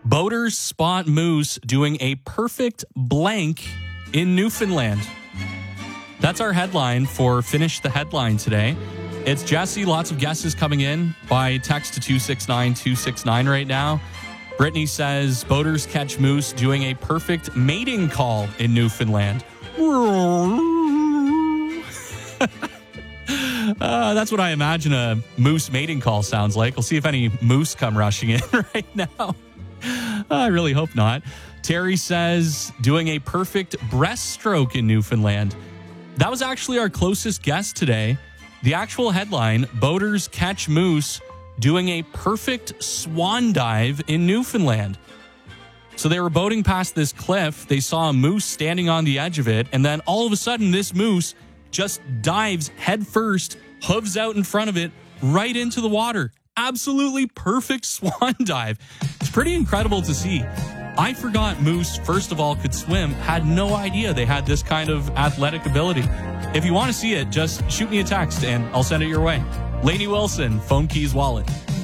Boaters spot moose doing a perfect blank in Newfoundland. That's our headline for Finish the Headline today. It's Jesse. Lots of guesses coming in by text to 269-269 right now. Brittany says boaters catch moose doing a perfect mating call in Newfoundland. That's what I imagine a moose mating call sounds like. We'll see if any moose come rushing in right now. I really hope not. Terry says doing a perfect breaststroke in Newfoundland. That was actually our closest guess today. The actual headline, boaters catch moose doing a perfect swan dive in Newfoundland. So they were boating past this cliff. They saw a moose standing on the edge of it. And then all of a sudden, this moose just dives head first, hooves out in front of it, right into the water. Absolutely perfect swan dive. It's pretty incredible to see. I forgot moose, first of all, could swim. Had no idea they had this kind of athletic ability. If you want to see it, just shoot me a text and I'll send it your way. Lainey Wilson, Phone Keys Wallet.